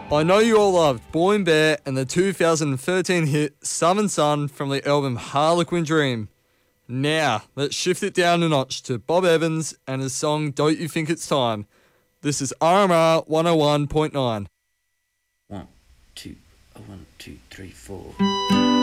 I know you all loved Boy and Bear and the 2013 hit Southern Sun from the album Harlequin Dream. Now, let's shift it down a notch to Bob Evans and his song Don't You Think It's Time. This is RMR 101.9. 1, 2, 1, 2, 3, 4.